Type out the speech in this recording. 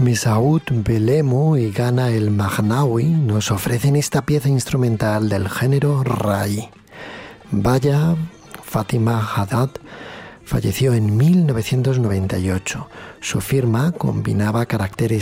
Mesaoud Belemu y Ghana El Magnawi nos ofrecen esta pieza instrumental del género Rai. Baya Fatima Haddad falleció en 1998. Su firma combinaba caracteres